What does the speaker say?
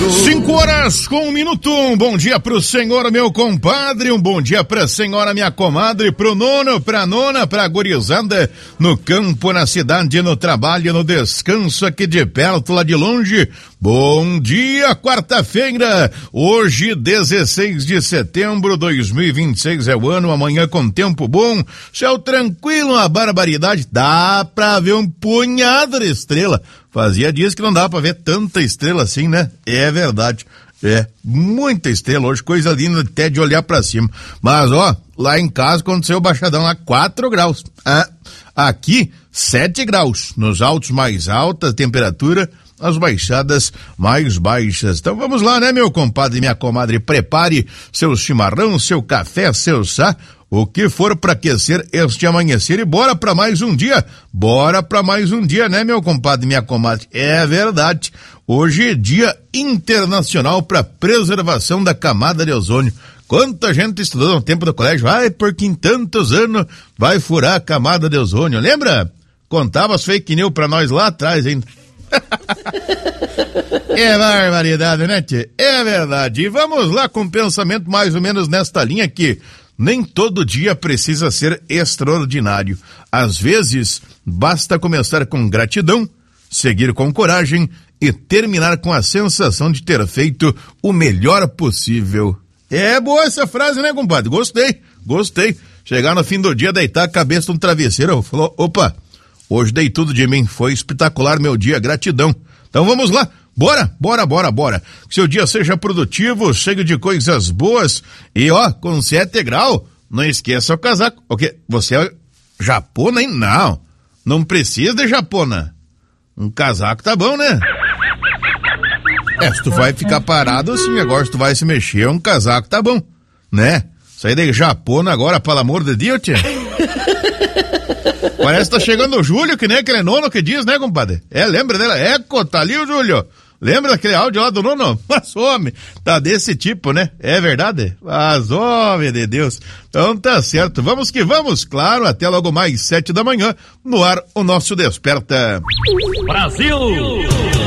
5h01. Um bom dia pro senhor, meu compadre, um bom dia pra senhora, minha comadre, pro nono, pra nona, pra gurizada, no campo, na cidade, no trabalho, no descanso, aqui de perto, lá de longe. Bom dia, quarta-feira, hoje 16 de setembro de 2026 é o ano, amanhã com tempo bom, céu tranquilo, uma barbaridade, dá pra ver um punhado de estrela. Fazia dias que não dava pra ver tanta estrela assim, né? É verdade. É, muita estrela hoje, coisa linda até de olhar pra cima. Mas, ó, lá em casa aconteceu o baixadão lá, 4 graus. Ah, aqui, 7 graus. Nos altos mais alta a temperatura, as baixadas mais baixas. Então vamos lá, né, meu compadre e minha comadre? Prepare seu chimarrão, seu café, seu chá, o que for para aquecer este amanhecer e bora para mais um dia. Bora para mais um dia, né, meu compadre e minha comadre? É verdade. Hoje é Dia Internacional para Preservação da Camada de Ozônio. Quanta gente estudou no tempo do colégio, ai, porque em tantos anos vai furar a camada de ozônio. Lembra? Contava as fake news pra nós lá atrás ainda. É barbaridade, né, tchê? É verdade. E vamos lá com um pensamento mais ou menos nesta linha que nem todo dia precisa ser extraordinário. Às vezes, basta começar com gratidão, seguir com coragem e terminar com a sensação de ter feito o melhor possível. É boa essa frase, né, compadre? Gostei. Chegar no fim do dia, deitar a cabeça no travesseiro, falou, opa, hoje dei tudo de mim, foi espetacular meu dia, gratidão. Então vamos lá, bora. Que seu dia seja produtivo, cheio de coisas boas e ó, com 7 graus, não esqueça o casaco. O quê? Você é japona, hein? Não precisa de japona. Um casaco tá bom, né? É, se tu vai ficar parado assim, agora se tu vai se mexer, um casaco tá bom, né? Sair de japona agora, pelo amor de Deus, tia. Parece que tá chegando o Júlio, que nem aquele nono que diz, né, compadre? É, lembra dela? Tá ali o Júlio. Lembra daquele áudio lá do nono? Mas, homem, tá desse tipo, né? É verdade? Mas, homem de Deus. Então tá certo. Vamos que vamos, claro, até logo mais 7 da manhã, no ar, o nosso Desperta. Brasil!